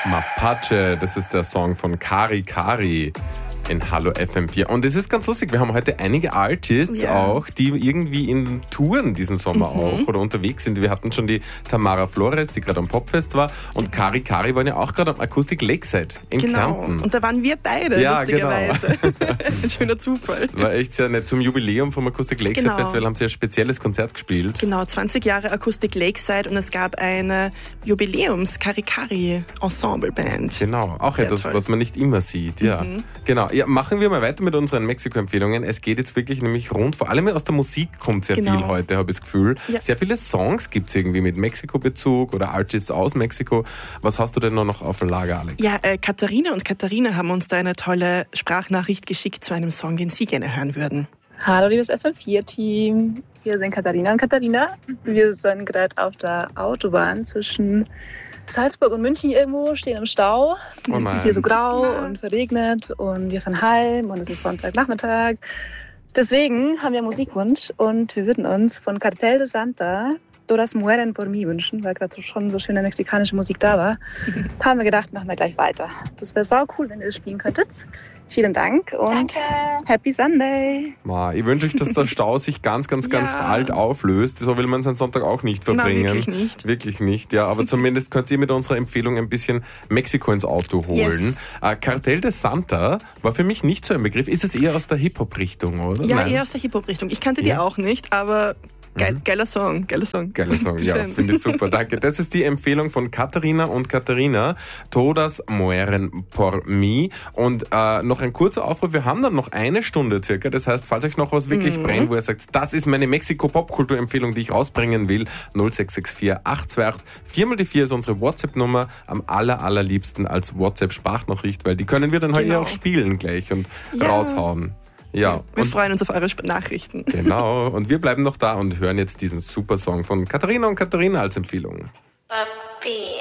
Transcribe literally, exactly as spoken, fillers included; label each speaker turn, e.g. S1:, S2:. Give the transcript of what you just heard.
S1: Mapache, das ist der Song von Kari Kari in Hallo F M vier. Und es ist ganz lustig, wir haben heute einige Artists ja. auch, die irgendwie in Touren diesen Sommer mhm. auch oder unterwegs sind. Wir hatten schon die Tamara Flores, die gerade am Popfest war, und Kari Kari waren ja auch gerade am Acoustic Lakeside in
S2: genau.
S1: Kärnten.
S2: Und da waren wir beide,
S1: ja,
S2: lustigerweise.
S1: Genau.
S2: Ein schöner Zufall.
S1: War echt sehr nett. Zum Jubiläum vom Acoustic Lakeside genau. Festival haben sie ein spezielles Konzert gespielt.
S2: Genau, zwanzig Jahre Acoustic Lakeside, und es gab eine Jubiläums-Kari Kari Ensemble-Band.
S1: Genau, auch
S2: sehr
S1: etwas,
S2: toll.
S1: was man nicht immer sieht. Ja. Mhm. Genau. Ja, machen wir mal weiter mit unseren Mexiko-Empfehlungen. Es geht jetzt wirklich nämlich rund, vor allem aus der Musik kommt sehr genau. viel heute, habe ich das Gefühl. Ja. Sehr viele Songs gibt es irgendwie mit Mexiko-Bezug oder Artists aus Mexiko. Was hast du denn noch auf dem Lager, Alex?
S2: Ja, äh, Katharina und Katharina haben uns da eine tolle Sprachnachricht geschickt zu einem Song, den sie gerne hören würden.
S3: Hallo liebes F M vier Team, wir sind Katharina und Katharina. Wir sind gerade auf der Autobahn zwischen Salzburg und München irgendwo, stehen im Stau. Oh es ist hier so grau und verregnet und wir fahren heim und es ist Sonntagnachmittag. Deswegen haben wir einen Musikwunsch und wir würden uns von Cartel de Santa Todas Mueren por Mí wünschen, weil gerade so schon so schöne mexikanische Musik da war. Haben wir gedacht, machen wir gleich weiter. Das wäre sau cool, wenn ihr das spielen könntet. Vielen Dank und Danke. Happy Sunday.
S1: Ma, ich wünsche euch, dass der Stau sich ganz, ganz, ganz ja. bald auflöst. So will man seinen Sonntag auch nicht verbringen.
S2: Nein, wirklich nicht.
S1: Wirklich nicht, ja. Aber zumindest könnt ihr mit unserer Empfehlung ein bisschen Mexiko ins Auto holen.
S2: Yes.
S1: Äh, Cartel de Santa war für mich nicht so ein Begriff. Ist es eher aus der Hip-Hop-Richtung, oder?
S2: Ja,
S1: Nein.
S2: eher aus der Hip-Hop-Richtung. Ich kannte
S1: ja.
S2: die auch nicht, aber... Geil, geiler Song, geiler Song.
S1: Geiler Song, ja, finde ich super, danke. Das ist die Empfehlung von Katharina und Katharina, Todas Mueren por Mí. Und äh, noch ein kurzer Aufruf, wir haben dann noch eine Stunde circa, das heißt, falls euch noch was wirklich mhm. brennt, wo ihr sagt, das ist meine Mexiko-Popkultur-Empfehlung, die ich rausbringen will, null sechs sechs vier acht zwei acht vier mal die vier ist unsere WhatsApp-Nummer, am aller, allerliebsten als WhatsApp-Sprachnachricht, weil die können wir dann genau. heute auch spielen gleich und ja. raushauen. Ja,
S2: wir
S1: und
S2: freuen uns auf eure Nachrichten.
S1: Genau, und wir bleiben noch da und hören jetzt diesen super Song von Katharina und Katharina als Empfehlung. Papi.